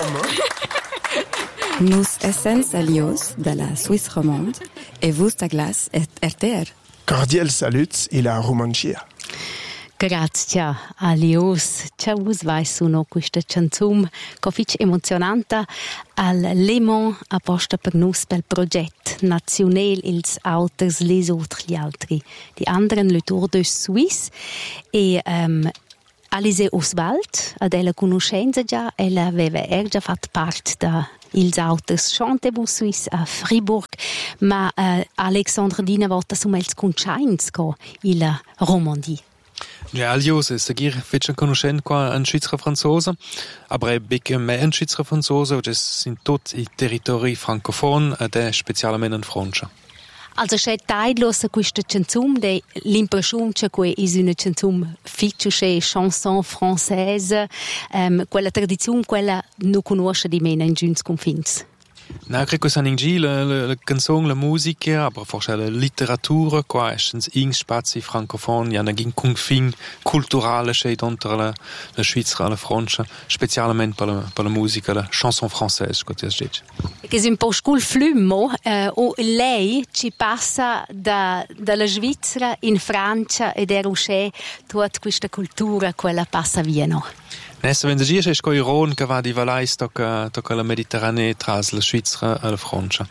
Nus essens alios de la Suisse romande e vus da glas RTR. Cordial saluts e la romancia. Grazie, alios. Ciao, vos vai suno questa canzone che è emozionante al Le Mans apposta per nus pel progetto nazionale ils auters les autres gli altri. Die anderen le Tour de Suisse e Alice Oswald, ad ella conoscenza già, ella aveva già fatto parte da ils auters Chantebus Suisse a Fribourg, ma Alexandre Dina volta su mels conscienz co il Romandie. Ja, alios è seguir fece conoscent qua un Schweizer franzose, aber è becche mehr un Schweizer franzose, und es sind tot i territori francofon ed è specialmente in Francia. Also c'è taidlos questa canzone de l'impressione che è una canzone ficcice chanson française, quella tradizione quella non conosce di meno in giuns confins. Na, credo che sia in giro la canzone, la musica, aber forse la letteratura, qua è in spazi francofoni, hanno un confine culturale c'è dentro la Svizzera e la Francia, specialmente per la musica, la chanson française, come si dice. Che è un po' scul flumo, o lei ci passa dalla Svizzera in Francia ed è uscì tutta questa cultura, quella passa via, no? Nessa wenn sie ist Iron che va di valais tocca la Mediterranee tra la Svizzera e la Francia.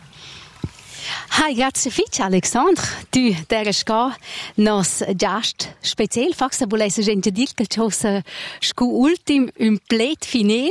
Hi, grazie fitch Alexandre. Tu deres ga nos giast speziell faxa volesse gente dir che chose scu ultim un plet final.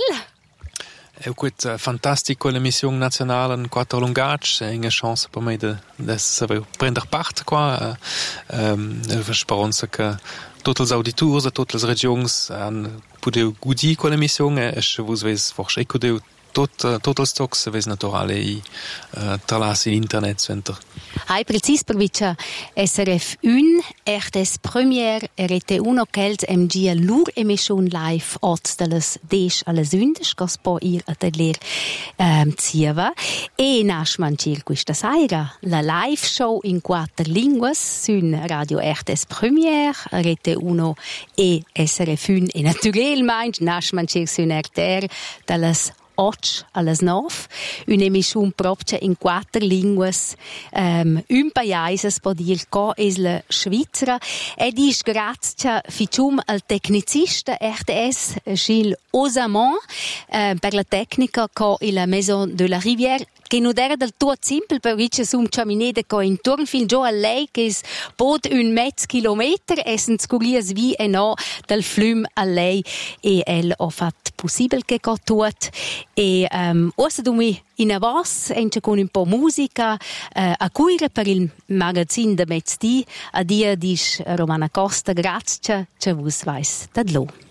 È questa fantastica l'emissione nazionale in quattro lungage, è una chance per me di prendere parte qua. Speranza che tutti gli auditori e tutte le regioni possano godere quell'emissione e se voi forse godere tutti i stocks naturali tra internet center. Hai precis per vice SRF 1 RTS Premiere RT1 kelt MG lur emission live od delles des alle sündes cos po ir atelier zieva e nasmancir questa sera la live show in quattro linguas sun radio RTS Premiere RT1 e SRF 1 e naturalmente nasmancir sun RTR delles 8 alles 9, un'emissione propria in quattro linguas, un paese può dire che è la Svizzera ed è grazie al tecnicista RTS Gilles Osamont per la tecnica che è la Maison de la Rivière che non era del tutto semplice perché sono camminate che intorno fin giù a lei che è pod un mezzo chilometro e sono scurrias vi e no dal fiume a lei e elle ha fatto possibile che tut e ora dumi in avos e con un po' musica a cuire per il magazzino de mezz'dì a dia dis Romana Costa grazie che vos vais dadlo.